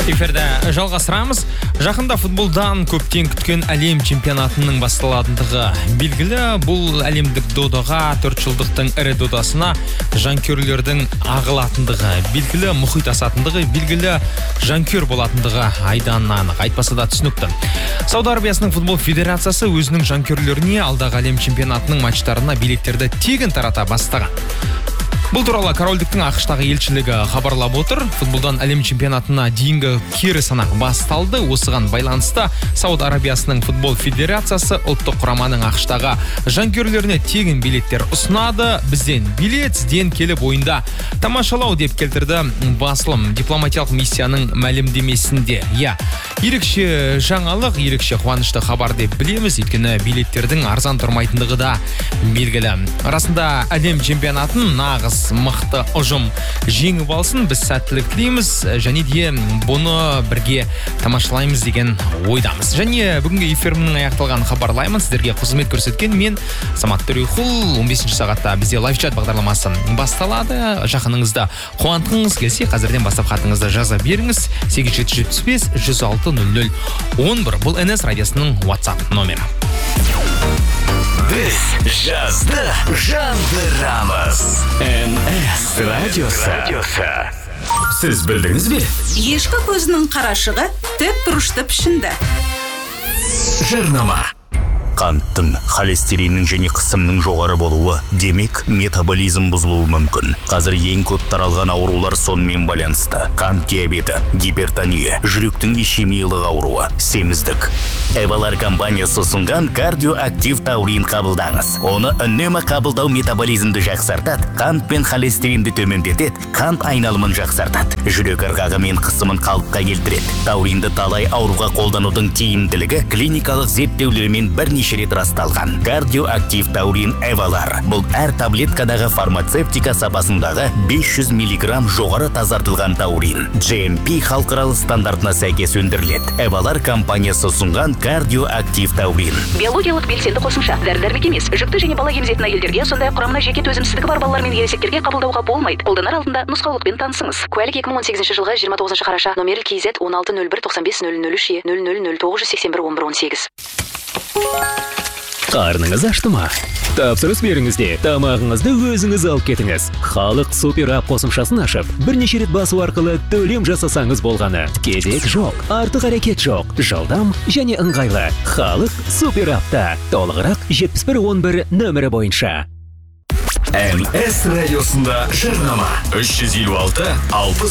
Эфирді жалғастырамыз. Жақында футболдан көптен күткен әлем чемпионатының басталатындығы белгілі. Бұл әлемдік додаға 4 жылдықтың ірі додасына жанкүйерлердің ағылатындығы белгілі, мұхит асатындығы белгілі, жанкүйер болатындығы айдан анық, айтпаса да түсінікті. Сауд Арабиясының футбол федерациясы өзінің жанкүйерлеріне алдағы әлем чемпионатының матчтарына билеттерді тегін тарата бастаған. Бұл туралы корольдіктің ақштағы елшілігі хабарлап отыр. Футболдан әлем чемпионатына дейінгі кері санақ басталды. Осыған байланысты Сауд Арабиясының футбол федерациясы ұлттық құраманың ақштағы жанкүйерлеріне тегін билеттер ұсынады. Бізден билет, сізден келіп ойында тамашалау деп келтірді басылым дипломатиялық миссияның мәлімдемесінде. Ерекше жаңалық, ерекше қуанышты хабар деп білеміз, өйткені билеттердің арзан тұрмайтындығы да белгілі. Расында әлем чемпионатын нағыз мықты ұжым жеңіп алсын, біз сәттілік тілейміз, және де бұны бірге тамашалаймыз деген ойдамыз. Және бүгінгі эфирімнің аяқталған хабарлаймын. Сіздерге қызмет көрсеткен мен Самат Төрехул. 15 сағатта бізде лайфчат бағдарламасы басталады. Жақыныңызда қуантқыңыз келсе, қазірден бастап хатыңызды жаза беріңіз. 8775 106 0011. Бұл НС радиосының WhatsApp номері. Біз жазды жандырамыз. НС радиосы. Сіз білдіңіз бе? Ешкі көзінің қарашығы тік бұрышты пішінді. Жарнама. Қанттың, холестериннің және қысымның жоғары болуы, демек метаболизм бұзылуы мүмкін. Қазір ең көп таралған аурулар сонымен байланысты. Қант диабеті, гипертония, жүректің ишемиялық ауруы, семіздік. Эвалар компаниясы ұсынған кардиоактив таурин қабылдаңыз. Оны үнемі қабылдау метаболизмді жақсартады, қант пен холестеринді төмендетеді, қант айналымын жақсартады, жүрек ырғағы мен қысымын қалыпқа келтіреді. Тауринді талай ауруға қолданудың тиімділігі клиникалық зерттеулермен бірнеше рет расталған. Кардиоактив таурин Эвалар. Бұл әр таблеткадағы фармацевтика сапасындағы 500 миллиграмм жоғары тазартылған таурин. GMP халықаралық стандартына сәйкес өндіріледі. Эвалар компаниясы ұсынған кардиоактив таурин. Биологиялық белсенді қосымша, дәрі-дәрмек емес, жүкті және бала емізетін әйелдерге, сондай құрамына жеке төзімсіздігі бар балалар мен ересектерге қабылдауға болмайды. Қолданар алдында нұсқаулықпен танысыңыз. Куәлік 2018 жылғы 29 қараша, номері KZ 1601-95-003-000981-1118. Қарныңыз ашты ма? Тапсырыс беріңізде, тамағыңызды өзіңіз алып кетіңіз. Халық супер ап қосымшасын ашып, бірнеше рет басу арқылы төлем жасасаңыз болғаны. Кезек жоқ, артық әрекет жоқ, жылдам және ыңғайлы. Халық супер апта. Толығырақ 7111 нөмірі бойынша. НС радиосында жарнама. 356